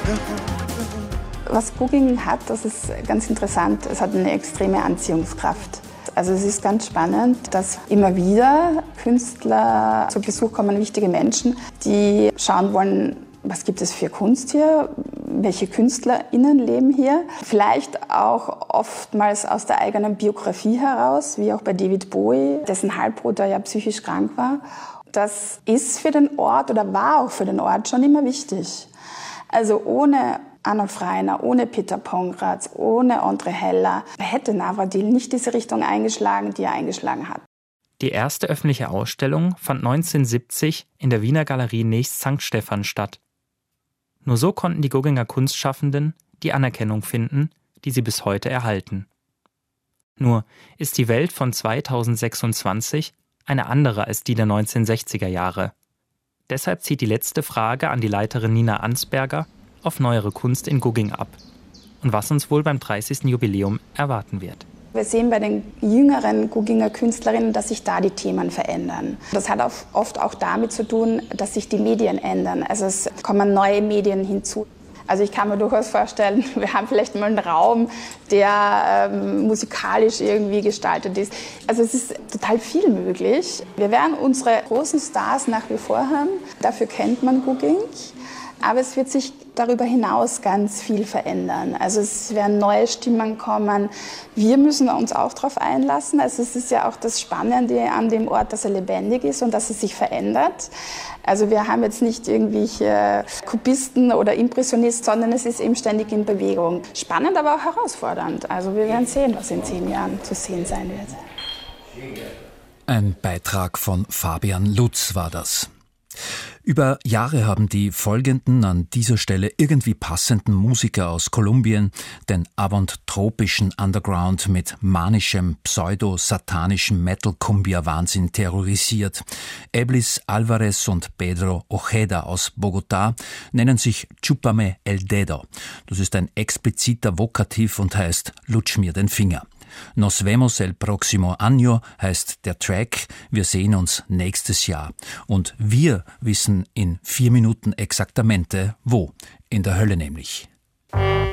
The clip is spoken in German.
Was Gugging hat, das ist ganz interessant, es hat eine extreme Anziehungskraft. Also es ist ganz spannend, dass immer wieder Künstler zu Besuch kommen, wichtige Menschen, die schauen wollen, was gibt es für Kunst hier, welche KünstlerInnen leben hier. Vielleicht auch oftmals aus der eigenen Biografie heraus, wie auch bei David Bowie, dessen Halbbruder ja psychisch krank war. Das ist für den Ort oder war auch für den Ort schon immer wichtig. Also ohne Arnulf Rainer, ohne Peter Pongratz, ohne André Heller hätte Navratil nicht diese Richtung eingeschlagen, die er eingeschlagen hat. Die erste öffentliche Ausstellung fand 1970 in der Wiener Galerie nächst St. Stephan statt. Nur so konnten die Gugginger Kunstschaffenden die Anerkennung finden, die sie bis heute erhalten. Nur ist die Welt von 2026 eine andere als die der 1960er Jahre. Deshalb zieht die letzte Frage an die Leiterin Nina Ansberger auf neuere Kunst in Gugging ab und was uns wohl beim 30. Jubiläum erwarten wird. Wir sehen bei den jüngeren Gugginger Künstlerinnen, dass sich da die Themen verändern. Das hat oft auch damit zu tun, dass sich die Medien ändern. Also es kommen neue Medien hinzu. Also ich kann mir durchaus vorstellen, wir haben vielleicht mal einen Raum, der musikalisch irgendwie gestaltet ist. Also es ist total viel möglich. Wir werden unsere großen Stars nach wie vor haben. Dafür kennt man Gugging. Aber es wird sich darüber hinaus ganz viel verändern. Also es werden neue Stimmen kommen. Wir müssen uns auch darauf einlassen. Also es ist ja auch das Spannende an dem Ort, dass er lebendig ist und dass er sich verändert. Also wir haben jetzt nicht irgendwelche Kubisten oder Impressionisten, sondern es ist eben ständig in Bewegung. Spannend, aber auch herausfordernd. Also wir werden sehen, was in 10 Jahren zu sehen sein wird. Ein Beitrag von Fabian Lutz war das. Über Jahre haben die folgenden an dieser Stelle irgendwie passenden Musiker aus Kolumbien den avantropischen Underground mit manischem, pseudo-satanischem Metal-Cumbia-Wahnsinn terrorisiert. Eblis Alvarez und Pedro Ojeda aus Bogotá nennen sich Chúpame el dedo. Das ist ein expliziter Vokativ und heißt Lutsch mir den Finger. Nos vemos el próximo año heißt der Track. Wir sehen uns nächstes Jahr. Und wir wissen in 4 Minuten exaktamente wo. In der Hölle nämlich.